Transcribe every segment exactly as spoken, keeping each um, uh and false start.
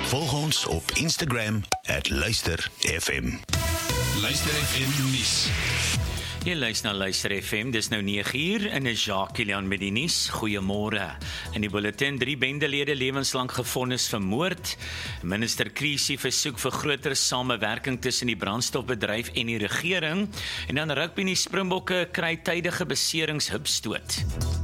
Volg ons op Instagram at Luister F M. Luister F M nuus. Jy luister na Luister F M, dis nou nege uur en is Jacques Kilian met die nuus. Goeiemôre. In die bulletin, drie bendelede lewenslang gefonnis vir moord. Minister Krisi versoek vir groter samewerking tussen die brandstofbedryf en die regering. En dan rugby en die Springbokke kry tydige beseringshupstoot.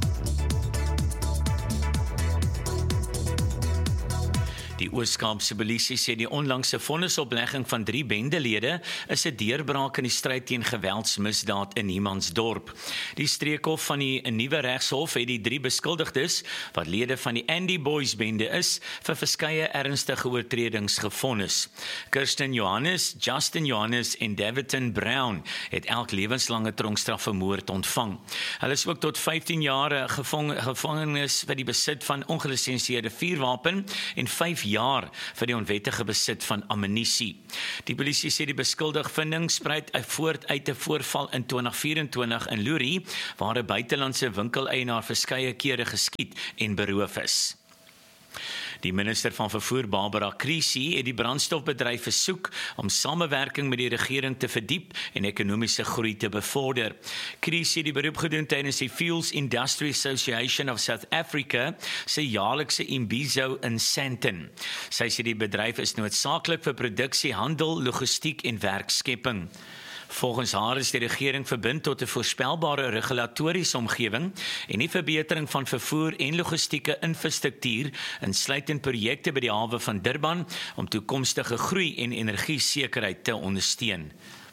Die Oos-Kaapse polisie sê die onlangse vonnisoplegging van drie bendelede is 'n deurbraak in die stryd teen geweldsmisdaad in Humansdorp. Die streekhof van die nuwe regshof het die drie beskuldigdes, wat lede van die Andy Boys bende is, vir verskeie ernstige oortredings gefonnis. Kirsten Johannes, Justin Johannes en Davidson Brown het elk lewenslange tronkstraf vir moord ontvang. Hulle is ook tot vyftien jaar gevang, gevangenis vir die besit van ongelisensieerde vuurwapen en vyf jaar vir die onwettige besit van ammunisie. Die polisie sê die beskuldigvinding spruit voort uit 'n voorval in twintig vyf-en-twintig in Lurie, waar 'n buitelandse winkeleienaar verskeie kere geskiet en beroof is. Die minister van vervoer, Barbara Krisi, het die brandstofbedryf versoek om samewerking met die regering te verdiep en ekonomiese groei te bevorder. Krisi het die beroep gedoen tydens die Fuels Industry Association of South Africa se jaarlikse Imbizo in Sandton. Sy sê die bedryf is noodsaaklik vir produksie, handel, logistiek en werkskepping. Volgens haar is die regering verbind tot 'n voorspelbare regulatoriese omgewing en die verbetering van vervoer en logistieke infrastruktuur, insluitend projekte by die hawe van Durban om toekomstige groei en energiesekerheid te ondersteun.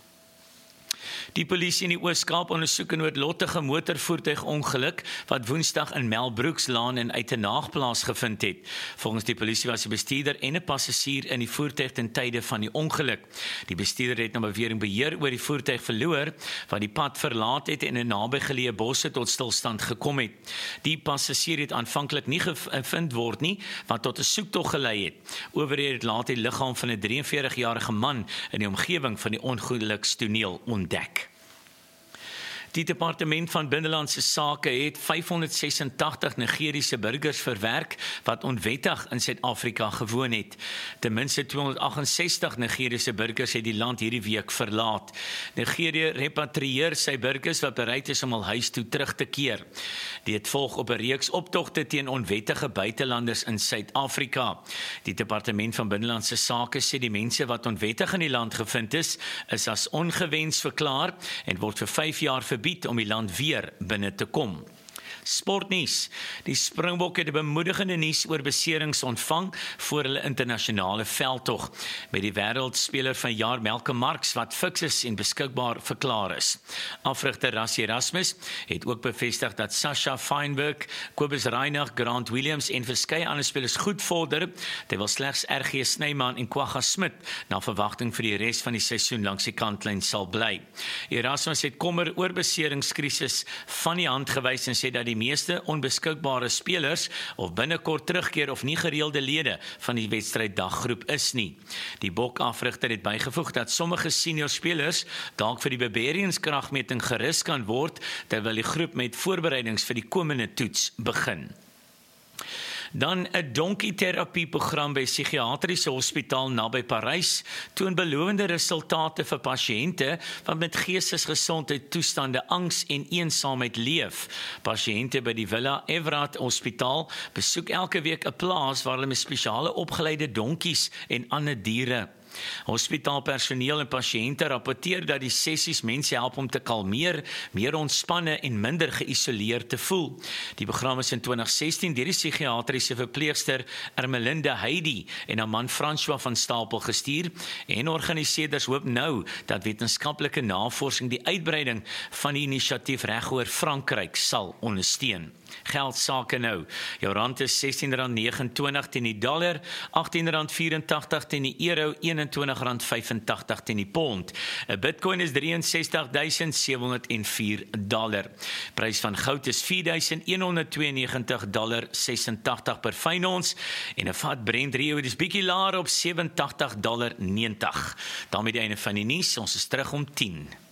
Die polisie in die Oos-Kaap ondersoek 'n noodlottige motorvoertuigongeluk wat Woensdag in Melbrookslaan in Uitenaag plaasgevind het. Volgens die polisie was die bestuurder en 'n passasier in die voertuig ten tye van die ongeluk. Die bestuurder het na bewering beheer oor die voertuig verloor, wat die pad verlaat het en in nabygeleë bosse tot stilstand gekom het. Die passasier het aanvanklik nie gevind word nie, wat tot 'n soektog gelei het. Owerhede het later die liggaam van 'n drie en veertig-jarige man in die omgewing van die ongelukstoneel ontdek. Die departement van binnelandse sake het vyfhonderdses-en-tagtig Nigeriese burgers verwerk wat onwettig in Suid-Afrika gewoon het. Ten minste tweehonderdagt-en-sestig Nigeriese burgers het die land hierdie week verlaat. Nigerië repatrieer sy burgers wat bereid is om al huis toe terug te keer. Dit volg op 'n reeks optogte teen onwettige buitelanders in Suid-Afrika. Die departement van binnelandse sake sê die mense wat onwettig in die land gevind is, is as ongewens verklaar en word vir vyf jaar verbied om die land weer binne te kom. Sportnuus. Die Springbok het 'n bemoedigende nuus oor beserings ontvang voor hulle internasionale veldtog met die wêreldspeler van jaar Malcolm Marx wat fiks is en beskikbaar verklaar is. Afrigter Rassie Erasmus het ook bevestig dat Sasha Feinberg, Kobus Reinach, Grant Williams en verskeie ander spelers goed vorder, terwyl slegs R G Snyman en Kwagga Smit na verwagting vir die res van die seisoen langs die kantlyn sal bly. Erasmus het kommer oor beseringskrisis van die hand gewys en sê dat die meeste onbeskikbare spelers of binnekort terugkeer of nie gereelde lede van die wedstryddaggroep is nie. Die bokafrigter het bygevoeg dat sommige senior spelers dalk vir die Barbarians kragmeting gerus kan word terwyl die groep met voorbereidings vir die komende toets begin. Dan 'n donkie-terapie-program by psigiatriese hospitaal naby Parys toon belovende resultate vir pasiënte wat met geestesgesondheid toestande, angs en eensaamheid leef. Pasiënte by die Villa Everard Hospitaal besoek elke week 'n plaas waar hulle met spesiale opgeleide donkies en ander diere. Hospitaalpersoneel en pasiënte rapporteer dat die sessies mense help om te kalmeer, meer ontspanne en minder geïsoleerd te voel. Die program is in twintig sestien deur die psigiatriese verpleegster Ermelinda Heidi en haar man François van Stapel gestuur en organiseerders hoop nou dat wetenskaplike navorsing die uitbreiding van die inisiatief regoor Frankryk sal ondersteun. Geldsake nou. Jou rand is sestien rand negenentwintig teen die dollar, agttien rand vyerentagtig teen die euro, eenentwintig rand vyfentagtig teen die pond. 'n Bitcoin is drie en sestig duisend sewe honderd en vier dollar. Prys van goud is vier duisend een honderd twee en negentig dollar sesentagtig per fyn ons en 'n vat Brent Rio is bietjie laer op sewe en tagtig dollar negentig. daarmee die einde van die nuus. Ons is terug om tien.